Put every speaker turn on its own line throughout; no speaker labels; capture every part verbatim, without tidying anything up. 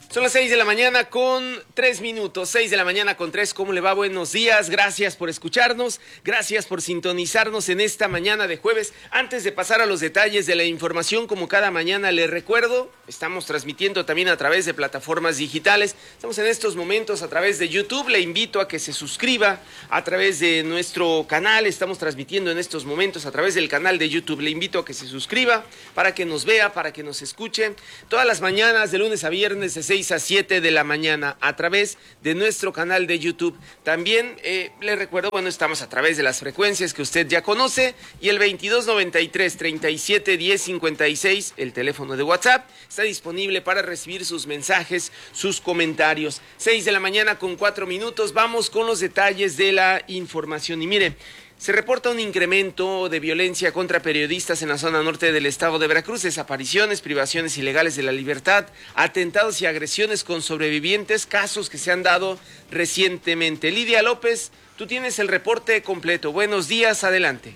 Son las seis de la mañana con tres minutos, seis de la mañana con tres. ¿Cómo le va? Buenos días, gracias por escucharnos, gracias por sintonizarnos en esta mañana de jueves. Antes de pasar a los detalles de la información, como cada mañana les recuerdo, estamos transmitiendo también a través de plataformas digitales. Estamos en estos momentos a través de YouTube, le invito a que se suscriba a través de nuestro canal. Estamos transmitiendo en estos momentos a través del canal de YouTube, le invito a que se suscriba para que nos vea, para que nos escuche todas las mañanas de lunes a viernes de seis a siete de la mañana a través de nuestro canal de YouTube. También eh, le recuerdo, bueno, estamos a través de las frecuencias que usted ya conoce y el veintidós noventa y tres, treinta y siete, diez, cincuenta y seis, el teléfono de WhatsApp, está disponible para recibir sus mensajes, sus comentarios. seis de la mañana con cuatro minutos, vamos con los detalles de la información. Y mire, se reporta un incremento de violencia contra periodistas en la zona norte del estado de Veracruz, desapariciones, privaciones ilegales de la libertad, atentados y agresiones con sobrevivientes, casos que se han dado recientemente. Lidia López, tú tienes el reporte completo. Buenos días, adelante.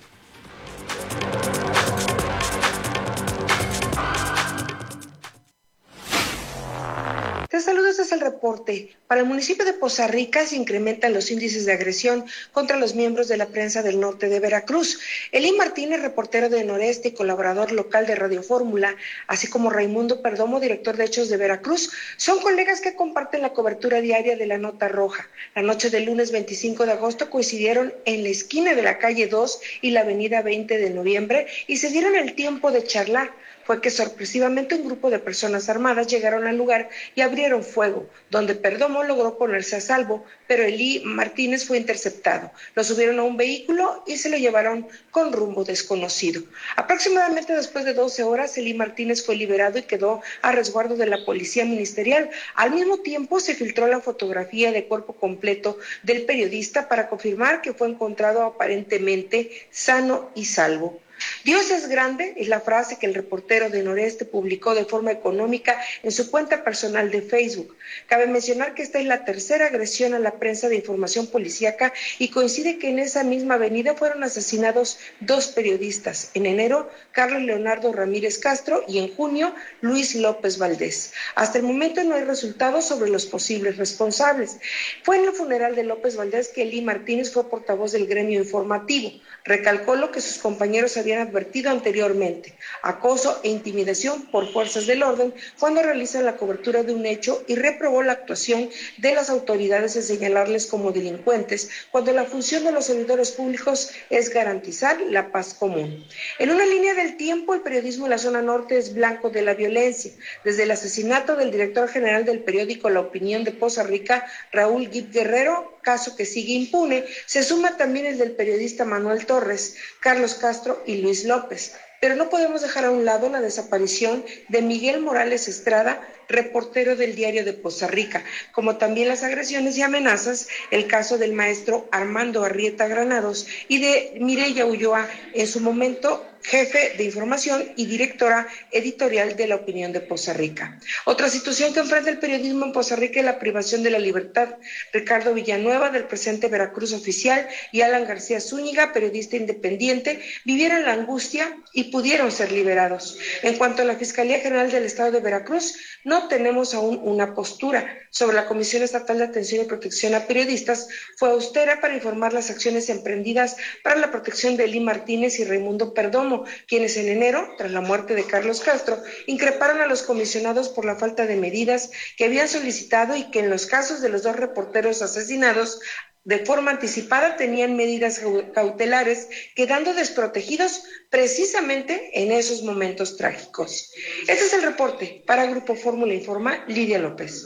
Te saludo, este es el reporte. Para el municipio de Poza Rica se incrementan los índices de agresión contra los miembros de la prensa del norte de Veracruz. Elí Martínez, reportero de Noreste y colaborador local de Radio Fórmula, así como Raimundo Perdomo, director de Hechos de Veracruz, son colegas que comparten la cobertura diaria de la Nota Roja. La noche del lunes veinticinco de agosto coincidieron en la esquina de la calle dos y la avenida veinte de noviembre y se dieron el tiempo de charlar. Fue que sorpresivamente un grupo de personas armadas llegaron al lugar y abrieron fuego, donde Perdomo logró ponerse a salvo, pero Elí Martínez fue interceptado. Lo subieron a un vehículo y se lo llevaron con rumbo desconocido. Aproximadamente después de doce horas, Elí Martínez fue liberado y quedó a resguardo de la policía ministerial. Al mismo tiempo, se filtró la fotografía de cuerpo completo del periodista para confirmar que fue encontrado aparentemente sano y salvo. Dios es grande es la frase que el reportero de Noreste publicó de forma económica en su cuenta personal de Facebook. Cabe mencionar que esta es la tercera agresión a la prensa de información policíaca y coincide que en esa misma avenida fueron asesinados dos periodistas. En enero, Carlos Leonardo Ramírez Castro y en junio, Luis López Valdés. Hasta el momento no hay resultados sobre los posibles responsables. Fue en el funeral de López Valdés que Elí Martínez fue portavoz del gremio informativo. Recalcó lo que sus compañeros habían advertido anteriormente: acoso e intimidación por fuerzas del orden cuando realizan la cobertura de un hecho, y reprobó la actuación de las autoridades en señalarles como delincuentes cuando la función de los servidores públicos es garantizar la paz común. En una línea del tiempo, el periodismo en la zona norte es blanco de la violencia. Desde el asesinato del director general del periódico La Opinión de Poza Rica, Raúl Gib Guerrero, caso que sigue impune, se suma también el del periodista Manuel Torres, Carlos Castro y Luis López. Pero no podemos dejar a un lado la desaparición de Miguel Morales Estrada, reportero del Diario de Poza Rica, como también las agresiones y amenazas, el caso del maestro Armando Arrieta Granados y de Mireya Ulloa, en su momento jefe de información y directora editorial de La Opinión de Poza Rica. Otra situación que enfrenta el periodismo en Poza Rica es la privación de la libertad. Ricardo Villanueva, del presente Veracruz Oficial, y Alan García Zúñiga, periodista independiente, vivieron la angustia y pudieron ser liberados. En cuanto a la Fiscalía General del Estado de Veracruz, no tenemos aún una postura. Sobre la Comisión Estatal de Atención y Protección a Periodistas, fue austera para informar las acciones emprendidas para la protección de Elí Martínez y Raimundo Perdomo, quienes en enero, tras la muerte de Carlos Castro, increparon a los comisionados por la falta de medidas que habían solicitado y que en los casos de los dos reporteros asesinados de forma anticipada tenían medidas cautelares, quedando desprotegidos precisamente en esos momentos trágicos. Este es el reporte. Para Grupo Fórmula Informa, Lidia López.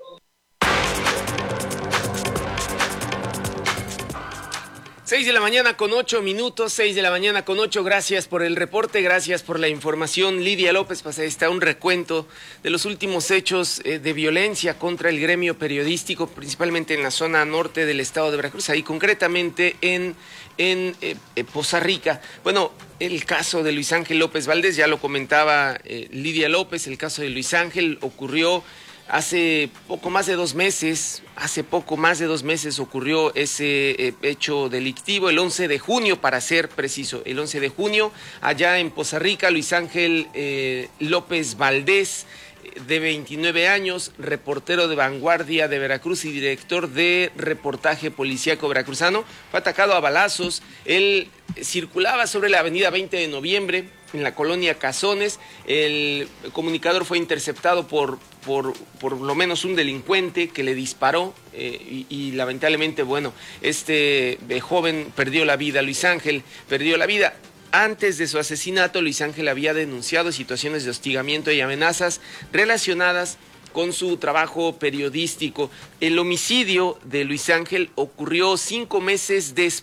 Seis de la mañana con ocho minutos, seis de la mañana con ocho, gracias por el reporte, gracias por la información, Lidia López. Pues ahí está un recuento de los últimos hechos eh, de violencia contra el gremio periodístico, principalmente en la zona norte del estado de Veracruz, ahí concretamente en, en eh, eh, Poza Rica. Bueno, el caso de Luis Ángel López Valdés, ya lo comentaba eh, Lidia López, el caso de Luis Ángel ocurrió hace poco más de dos meses, hace poco más de dos meses ocurrió ese eh, hecho delictivo, el once de junio para ser preciso, el once de junio, allá en Poza Rica, Luis Ángel eh, López Valdés de veintinueve años, reportero de Vanguardia de Veracruz y director de reportaje policíaco veracruzano, fue atacado a balazos. Él circulaba sobre la avenida veinte de noviembre, en la colonia Cazones. El comunicador fue interceptado por, por, por lo menos un delincuente que le disparó eh, y, y lamentablemente, bueno, este eh, joven perdió la vida, Luis Ángel perdió la vida. Antes de su asesinato, Luis Ángel había denunciado situaciones de hostigamiento y amenazas relacionadas con su trabajo periodístico. El homicidio de Luis Ángel ocurrió cinco meses después